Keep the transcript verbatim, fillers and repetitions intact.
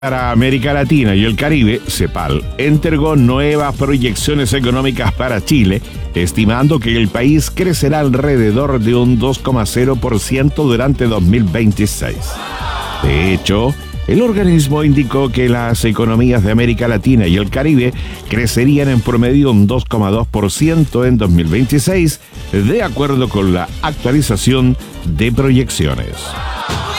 Para América Latina y el Caribe, CEPAL entregó nuevas proyecciones económicas para Chile, estimando que el país crecerá alrededor de un dos coma cero por ciento durante dos mil veintiséis. De hecho, el organismo indicó que las economías de América Latina y el Caribe crecerían en promedio un dos coma dos por ciento en dos mil veintiséis, de acuerdo con la actualización de proyecciones.